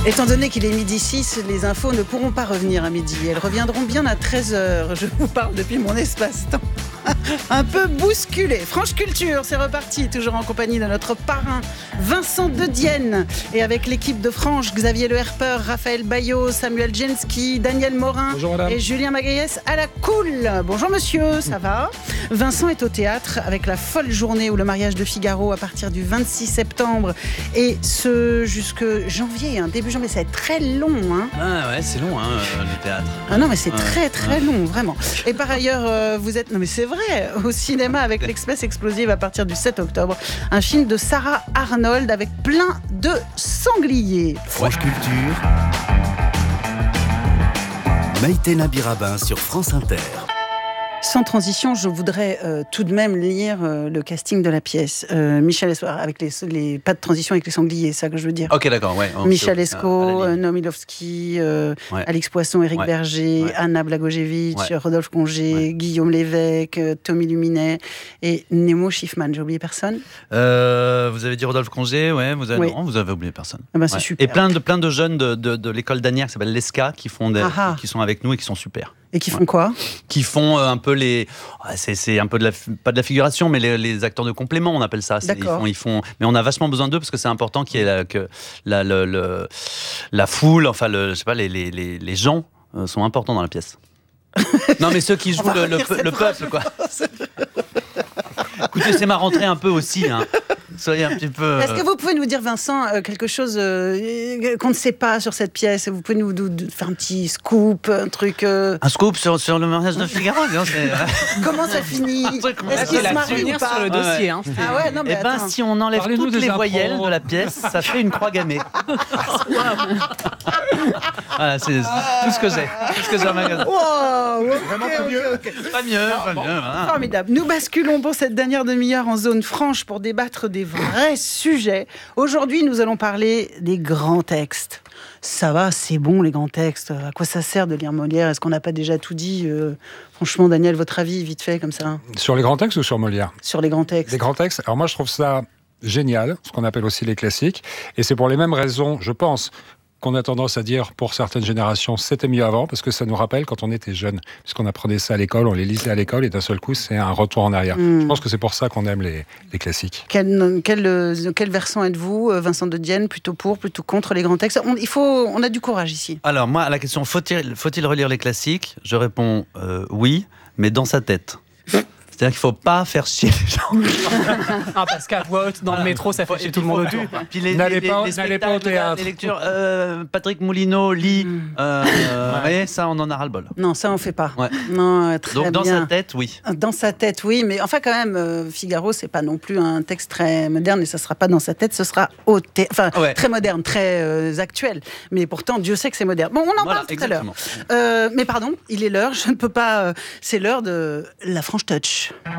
Étant donné qu'il est midi 6, les infos ne pourront pas revenir à midi. Elles reviendront bien à 13h. Je vous parle depuis mon espace-temps. Un peu bousculé. Franche Culture, c'est reparti, toujours en compagnie de notre parrain Vincent De Dienne. Et avec l'équipe de Franche, Xavier Le Herpeur, Raphaël Bayot, Samuel Jensky, Daniel Morin. Bonjour, et Julien Magaillès à la cool. Bonjour monsieur, ça va? Vincent est au théâtre avec la folle journée où le mariage de Figaro à partir du 26 septembre et ce jusque janvier, début janvier, ça va être très long. Ah ouais, c'est long le théâtre. Ah non mais c'est très long, vraiment. Et par ailleurs, vous êtes, non mais c'est vrai, au cinéma avec l'Express Explosive à partir du 7 octobre, un film de Sarah Arnold avec plein de sangliers. Franche Culture, Maïté Nabirabin sur France Inter. Sans transition, je voudrais tout de même lire le casting de la pièce. Michel Esco, avec les pas de transition avec les sangliers, c'est ça que je veux dire. Ok, d'accord, ouais. Michel Esco, Noam Milowski, Alix Poisson, Éric Berger, Anna Blagojevich, Rodolphe Congé, Guillaume Lévesque, Tommy Luminet et Nemo Schiffman. J'ai oublié personne? Vous avez dit Rodolphe Congé, non, vous avez oublié personne. Ah ben, c'est super. Et plein de jeunes de l'école d'Anières qui s'appellent l'ESCA qui sont avec nous et qui sont super. Et qui font quoi? Qui font un peu les... C'est un peu pas de la figuration, mais les acteurs de complément, on appelle ça. Ils font, mais on a vachement besoin d'eux parce que c'est important qu'il y ait la foule, enfin, je sais pas, les gens sont importants dans la pièce. Non, mais ceux qui jouent le peuple, quoi. Écoutez, c'est ma rentrée un peu aussi, Soyez un petit peu... Est-ce que vous pouvez nous dire, Vincent, quelque chose qu'on ne sait pas sur cette pièce? Vous pouvez nous faire un petit scoop, un truc... Un scoop sur le mariage de Figaro, Comment ça finit? Est-ce qu'il se marie ou pas sur le dossier. Ah ouais, non, mais attends. Si on enlève toutes les voyelles de la pièce, ça fait une croix gammée. Voilà, c'est tout ce que j'ai. Tout ce que j'ai en magasin. Wow, Vraiment pas mieux. Pas mieux. Voilà. Formidable. Nous basculons pour cette dernière demi-heure en zone franche pour débattre des vrais sujets. Aujourd'hui, nous allons parler des grands textes. Ça va, c'est bon les grands textes. À quoi ça sert de lire Molière? Est-ce qu'on n'a pas déjà tout dit? Franchement, Daniel, votre avis, vite fait, comme ça. Sur les grands textes ou sur Molière? Sur les grands textes. Les grands textes. Alors moi, je trouve ça génial, ce qu'on appelle aussi les classiques. Et c'est pour les mêmes raisons, je pense, qu'on a tendance à dire pour certaines générations c'était mieux avant, parce que ça nous rappelle quand on était jeune, puisqu'on apprenait ça à l'école, on les lisait à l'école et d'un seul coup c'est un retour en arrière. Je pense que c'est pour ça qu'on aime les classiques. Quel versant êtes-vous, Vincent De Dienne? Plutôt pour, plutôt contre les grands textes? On a du courage ici. Alors moi, à la question faut-il relire les classiques, je réponds oui, mais dans sa tête. C'est-à-dire qu'il ne faut pas faire chier les gens. Parce qu'à voix haute, dans le métro, ça fait chier tout le monde autour. Puis n'allez pas au théâtre. Les lectures, Patrick Moulineau lit. Vous voyez, ça, on en a ras-le-bol. Non, ça, on ne fait pas. Ouais. Non, très Donc, dans bien. sa tête, oui. Dans sa tête, oui. Mais enfin, quand même, Figaro, ce n'est pas non plus un texte très moderne. Et ça ne sera pas dans sa tête, ce sera très moderne, très actuel. Mais pourtant, Dieu sait que c'est moderne. Bon, on en parle tout à l'heure. Mais pardon, il est l'heure. Je ne peux pas... c'est l'heure de la Franche Touch.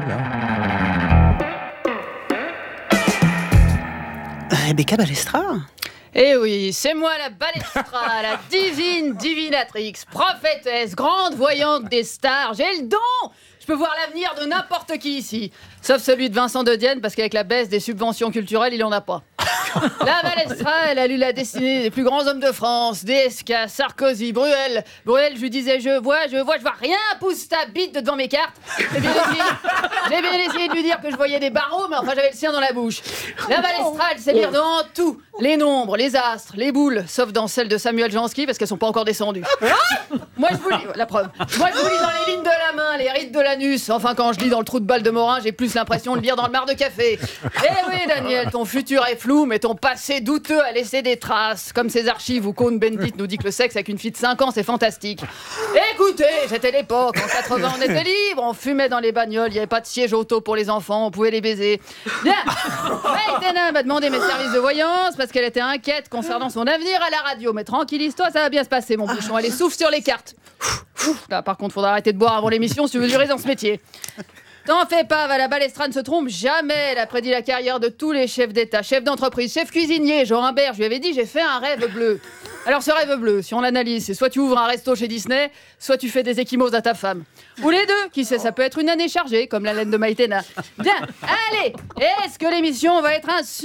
Rebecca Balestra. Eh oui, c'est moi la Balestra, la divinatrix, prophétesse, grande voyante des stars. J'ai le don. Je peux voir l'avenir de n'importe qui ici, sauf celui de Vincent De Dienne, parce qu'avec la baisse des subventions culturelles, il en a pas. La Balestra, elle a lu la destinée des plus grands hommes de France, DSK, Sarkozy, Bruel. Bruel, je lui disais, je vois rien, pousse ta bite devant mes cartes. J'ai bien essayé de lui dire que je voyais des barreaux, mais enfin j'avais le sien dans la bouche. La Balestra, elle sait lire dans tout, les nombres, les astres, les boules, sauf dans celles de Samuel Jansky, parce qu'elles sont pas encore descendues. Moi je vous lis, la preuve. Moi je vous lis dans les lignes de la main, les rides de l'anus. Enfin quand je lis dans le trou de balle de Morin, j'ai plus l'impression de lire dans le mar de café. Eh oui Daniel, ton futur est flou, mais ton passé douteux a laissé des traces. Comme ces archives où Cohn-Bendit nous dit que le sexe avec une fille de 5 ans, c'est fantastique. Écoutez, c'était l'époque. En 80, on était libre. On fumait dans les bagnoles. Il n'y avait pas de siège auto pour les enfants. On pouvait les baiser. Bien. Maïtena m'a demandé mes services de voyance parce qu'elle était inquiète concernant son avenir à la radio. Mais tranquillise-toi, ça va bien se passer, mon bouchon. Allez, souffle sur les cartes. Là, par contre, faudra arrêter de boire avant l'émission si tu veux durer dans ce métier. T'en fais pas, la Balestra ne se trompe jamais. Elle a prédit la carrière de tous les chefs d'État, chefs d'entreprise, chefs cuisiniers. Jean Imbert, je lui avais dit, j'ai fait un rêve bleu. Alors ce rêve bleu, si on l'analyse, c'est soit tu ouvres un resto chez Disney, soit tu fais des échymoses à ta femme. Ou les deux, qui sait, ça peut être une année chargée, comme la laine de Maïtena. Bien, allez, est-ce que l'émission va être un